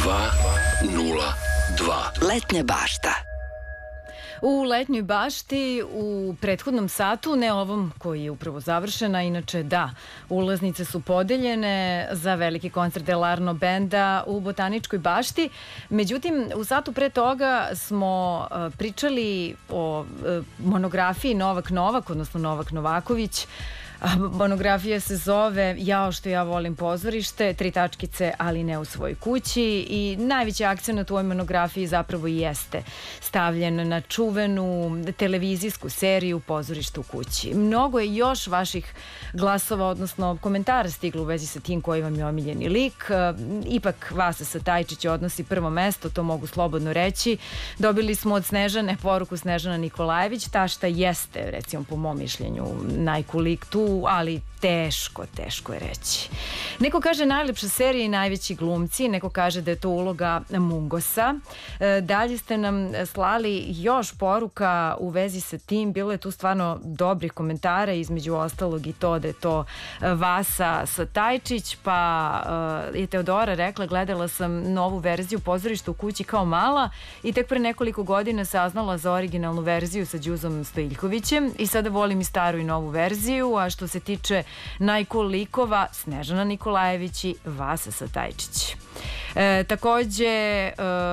202. Letnja bašta. U Letnjoj bašti u prethodnom satu, ne ovom koji je upravo završena, inače da, ulaznice su podeljene za veliki koncert Delarno benda u Botaničkoj bašti. Međutim, u satu pre toga smo pričali o monografiji Novak Novak, odnosno Novak Novaković. Monografija se zove Jao što ja volim pozorište, 3 tačkice, ali ne u svojoj kući, i najveći akcenat u ovoj monografiji zapravo i jeste stavljen na čuvenu televizijsku seriju Pozorište u kući. Mnogo je još vaših glasova, odnosno komentara stiglo u vezi sa tim koji vam je omiljeni lik. Ipak Vasa Satajčić odnosi prvo mesto, to mogu slobodno reći. Dobili smo od Snežane poruku, Snežana Nikolajević, tašta jeste, recimo po mom mišljenju, najkulik tu, ali teško je reći. Neko kaže najlepša serija i najveći glumci, neko kaže da je to uloga Mungosa. Dalje ste nam slali još poruka u vezi sa tim, bilo je tu stvarno dobrih komentara, između ostalog i to da je to Vasa Satajčić, pa je Teodora rekla, gledala sam novu verziju Pozorišta u kući kao mala i tek pre nekoliko godina saznala za originalnu verziju sa Đuzom Stojiljkovićem i sada volim i staru i novu verziju, a što se tiče najkolikova, Snežana Nikolajević i Vasa Satajčić. Takođe,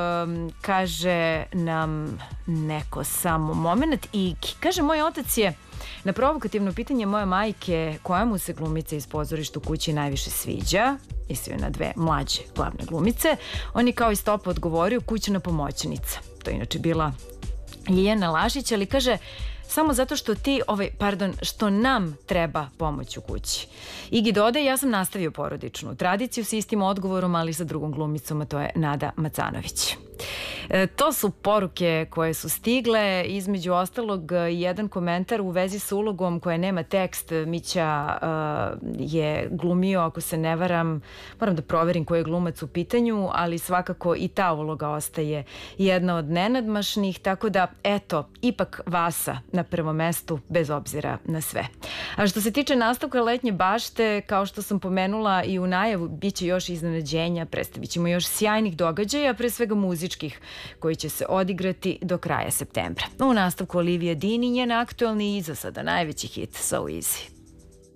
kaže nam neko samo moment i kaže, moj otac je na provokativno pitanje moje majke koja mu se glumica iz Pozorišta u kući najviše sviđa, mislio je na 2 mlađe glavne glumice, on je kao iz topa odgovorio kućna pomoćnica. To je inače bila Ljiljana Lašić, ali kaže, samo zato što što nam treba pomoć u kući. Igi dodaje, ja sam nastavio porodičnu tradiciju s istim odgovorom, ali sa drugom glumicom, a to je Nada Macanović. To su poruke koje su stigle, između ostalog jedan komentar u vezi sa ulogom koja nema tekst. Mića je glumio, ako se ne varam, moram da proverim koji je glumac u pitanju, ali svakako i ta uloga ostaje jedna od nenadmašnih, tako da eto, ipak Vasa na prvom mestu bez obzira na sve. A što se tiče nastavka Letnje bašte, kao što sam pomenula i u najavu, bit će još iznenađenja, predstavit ćemo još sjajnih događaja, pre svega muzičkih, koji će se odigrati do kraja septembra. U nastavku Olivia Dean i njen aktuelni i za sada najveći hit So Easy.